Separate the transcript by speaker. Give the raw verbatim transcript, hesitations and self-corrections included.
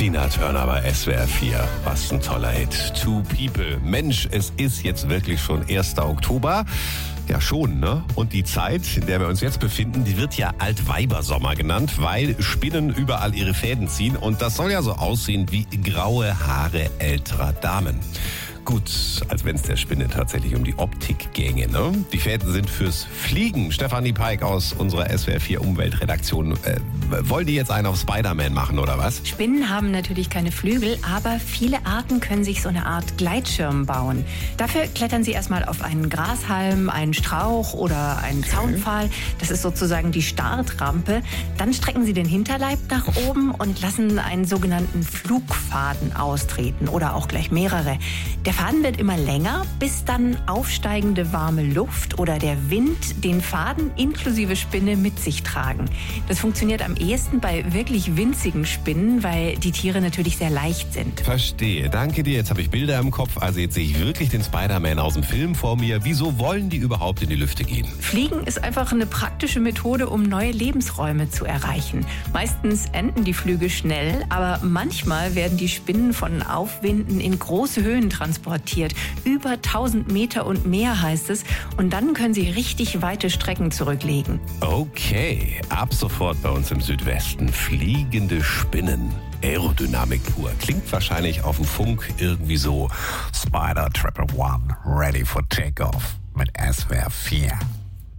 Speaker 1: Tina Turner bei S W R vier. Was ein toller Hit. Two People. Mensch, es ist jetzt wirklich schon erster Oktober. Ja, schon, ne? Und die Zeit, in der wir uns jetzt befinden, die wird ja Altweibersommer genannt, weil Spinnen überall ihre Fäden ziehen. Und das soll ja so aussehen wie graue Haare älterer Damen. Gut, als wenn es der Spinne tatsächlich um die Optik ginge, ne? Die Fäden sind fürs Fliegen. Stefanie Peik aus unserer S W R vier Umweltredaktion. Äh, wollen die jetzt einen auf Spider-Man machen, oder was?
Speaker 2: Spinnen haben natürlich keine Flügel, aber viele Arten können sich so eine Art Gleitschirm bauen. Dafür klettern sie erstmal auf einen Grashalm, einen Strauch oder einen Zaunpfahl. Das ist sozusagen die Startrampe. Dann strecken sie den Hinterleib nach oben und lassen einen sogenannten Flugfaden austreten oder auch gleich mehrere. Der Faden wird immer länger, bis dann aufsteigende warme Luft oder der Wind den Faden inklusive Spinne mit sich tragen. Das funktioniert am ehesten bei wirklich winzigen Spinnen, weil die Tiere natürlich sehr leicht sind.
Speaker 1: Verstehe. Danke dir. Jetzt habe ich Bilder im Kopf. Also jetzt sehe ich wirklich den Spider-Man aus dem Film vor mir. Wieso wollen die überhaupt in die Lüfte gehen?
Speaker 2: Fliegen ist einfach eine praktische Methode, um neue Lebensräume zu erreichen. Meistens enden die Flüge schnell, aber manchmal werden die Spinnen von Aufwinden in große Höhen transportiert. Über tausend Meter und mehr heißt es. Und dann können sie richtig weite Strecken zurücklegen.
Speaker 1: Okay, ab sofort bei uns im Südwesten fliegende Spinnen. Aerodynamik pur. Klingt wahrscheinlich auf dem Funk irgendwie so. Spider Triple One, ready for takeoff mit S W R vier.